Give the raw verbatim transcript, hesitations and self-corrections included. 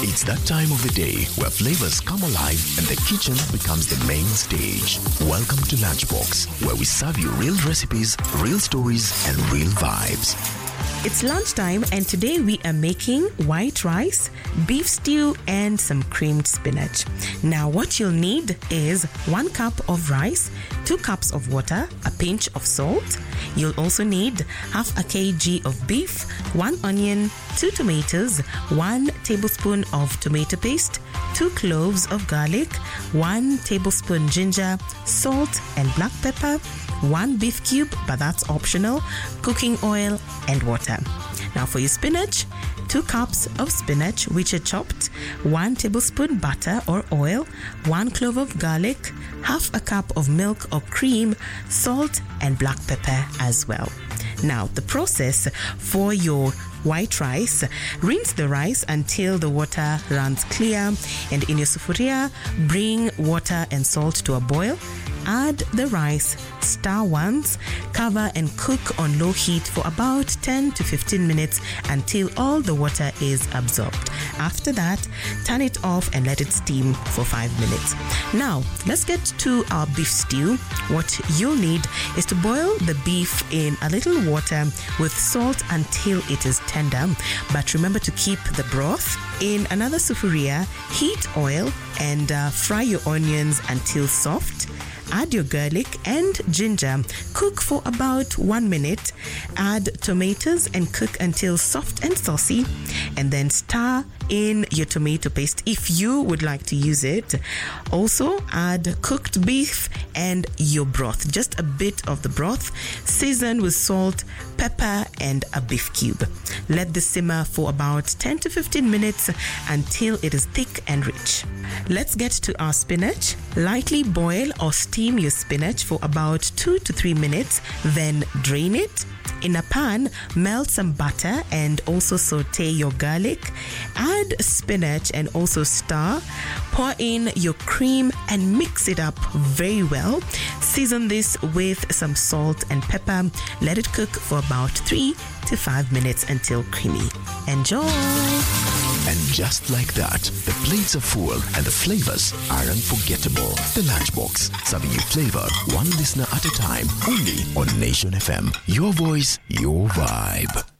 It's that time of the day where flavors come alive and the kitchen becomes the main stage. Welcome to Lunchbox, where we serve you real recipes, real stories, and real vibes. It's lunchtime, and today we are making white rice, beef stew, and some creamed spinach. Now, what you'll need is one cup of rice, two cups of water, a pinch of salt. You'll also need half a kg of beef, one onion, two tomatoes, one tablespoon of tomato paste, two cloves of garlic, one tablespoon ginger, salt and black pepper, one beef cube, but that's optional, cooking oil, and water. Now for your spinach, two cups of spinach which are chopped, one tablespoon butter or oil, one clove of garlic, half a cup of milk or cream, salt, and black pepper as well. Now the process for your white rice: rinse the rice until the water runs clear, and in your sufuria, bring water and salt to a boil. Add the rice, stir once, cover and cook on low heat for about ten to fifteen minutes until all the water is absorbed. After that, turn it off and let it steam for five minutes. Now, let's get to our beef stew. What you'll need is to boil the beef in a little water with salt until it is tender, but remember to keep the broth. In another sufuria, heat oil and uh, fry your onions until soft. Add your garlic and ginger. Cook for about one minute. Add tomatoes and cook until soft and saucy. And then stir in your tomato paste if you would like to use it. Also, add cooked beef and your broth. Just a bit of the broth. Season with salt, pepper, and a beef cube. Let this simmer for about ten to fifteen minutes until it is thick and rich. Let's get to our spinach. Lightly boil or steam your spinach for about two to three minutes, then drain it. In a pan, melt some butter and also saute your garlic. Add spinach and also stir. Pour in your cream and mix it up very well. Season this with some salt and pepper. Let it cook for about three to five minutes until creamy. Enjoy! And just like that, the plates are full and the flavors are unforgettable. The Lunchbox, serving you flavor one listener at a time, only on Nation F M. Your voice, your vibe.